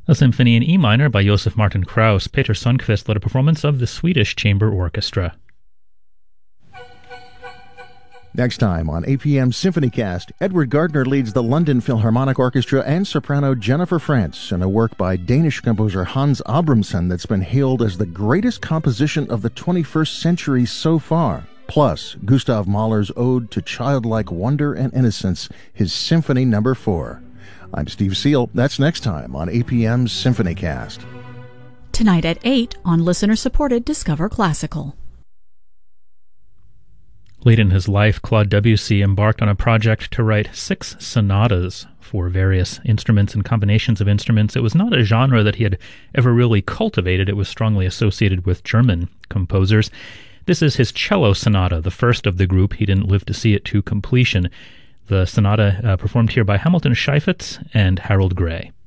A symphony in E minor by Josef Martin Krauss. Peter Sundqvist led a performance of the Swedish Chamber Orchestra. Next time on APM Symphonycast, Edward Gardner leads the London Philharmonic Orchestra and soprano Jennifer Frantz in a work by Danish composer Hans Abramson that's been hailed as the greatest composition of the 21st century so far. Plus, Gustav Mahler's ode to childlike wonder and innocence, his Symphony No. 4. I'm Steve Seal. That's next time on APM Symphonycast. Tonight at 8 on listener-supported Discover Classical. Late in his life, Claude Debussy embarked on a project to write 6 sonatas for various instruments and combinations of instruments. It was not a genre that he had ever really cultivated. It was strongly associated with German composers. This is his cello sonata, the first of the group. He didn't live to see it to completion. The sonata performed here by Hamilton Scheifetz and Harold Gray.